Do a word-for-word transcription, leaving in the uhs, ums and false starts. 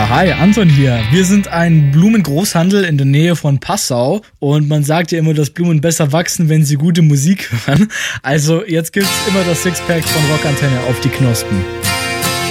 Ja, hi, Anton hier. Wir sind ein Blumengroßhandel in der Nähe von Passau und man sagt ja immer, dass Blumen besser wachsen, wenn sie gute Musik hören. Also jetzt gibt's immer das Sixpack von Rockantenne auf die Knospen.